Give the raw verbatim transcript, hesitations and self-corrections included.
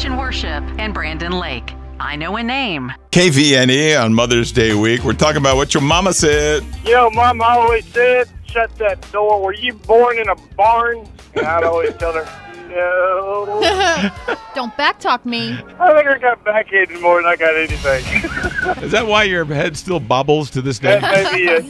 Restoration Worship and Brandon Lake. I Know a Name. K V N E on Mother's Day week. We're talking about what your mama said. You know, Mom always said, shut that door. Were you born in a barn? And I'd always tell her, no. Don't backtalk me. I think I got backhanded more than I got anything. Is that why your head still bobbles to this day? That may be it.